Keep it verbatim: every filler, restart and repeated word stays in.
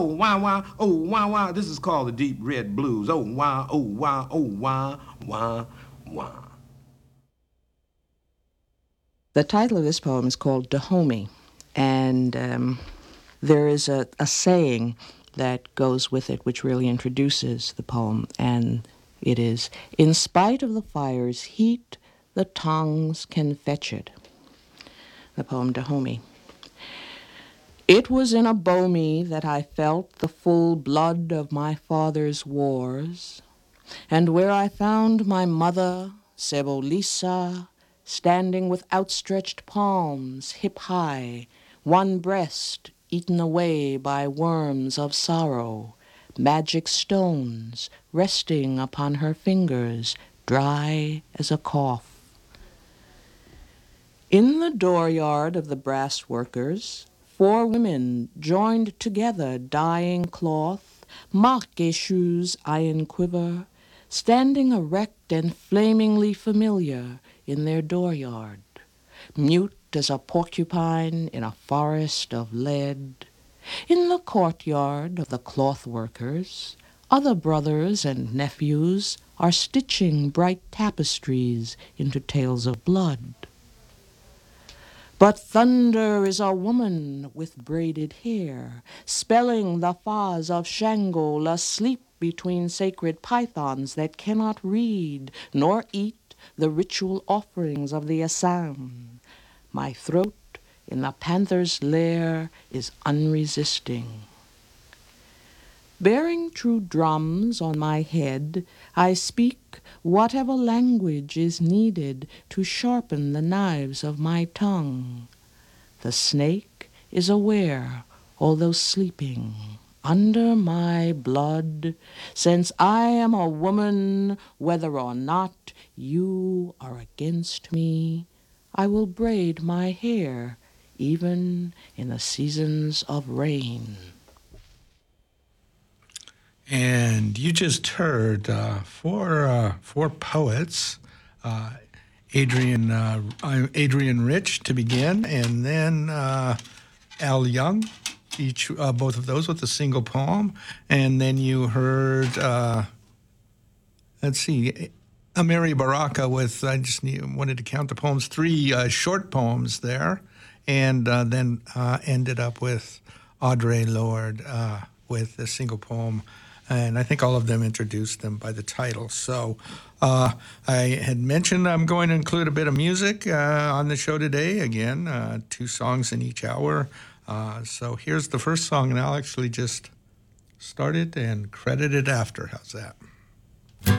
Oh, wah, wah, oh, wah, wah. This is called the Deep Red Blues. Oh, wah, oh, wah, oh, wah, wah, wah. The title of this poem is called Dahomey, and um, there is a, a saying that goes with it which really introduces the poem, and it is, "In spite of the fire's heat, the tongues can fetch it." The poem Dahomey. It was in Abomi that I felt the full blood of my father's wars, and where I found my mother, Sebolisa, standing with outstretched palms, hip high, one breast eaten away by worms of sorrow, magic stones resting upon her fingers, dry as a cough. In the dooryard of the brass workers, four women joined together dyeing cloth, Marqueshu's iron quiver, standing erect and flamingly familiar in their dooryard, mute as a porcupine in a forest of lead. In the courtyard of the cloth workers, other brothers and nephews are stitching bright tapestries into tales of blood. But thunder is a woman with braided hair, spelling the Fas of Shango asleep between sacred pythons that cannot read nor eat the ritual offerings of the Assam. My throat in the panther's lair is unresisting. Bearing true drums on my head, I speak whatever language is needed to sharpen the knives of my tongue. The snake is aware, although sleeping, under my blood, since I am a woman, whether or not you are against me, I will braid my hair, even in the seasons of rain. And you just heard uh, four uh, four poets, uh, Adrian uh, Adrian Rich to begin, and then uh, Al Young, each uh, both of those with a single poem, and then you heard uh, let's see, Amiri Baraka with I just need, wanted to count the poems, three uh, short poems there, and uh, then uh, ended up with Audre Lorde uh, with a single poem. And I think all of them introduced them by the title. So uh, I had mentioned I'm going to include a bit of music uh, on the show today. Again, uh, two songs in each hour. Uh, so here's the first song, and I'll actually just start it and credit it after. How's that?